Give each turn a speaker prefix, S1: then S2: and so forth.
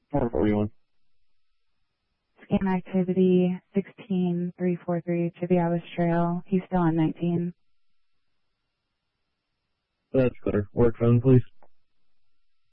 S1: 441.
S2: Scan activity 16343 Chibiabas Trail. He's still on 19.
S1: That's clear. Work phone, please.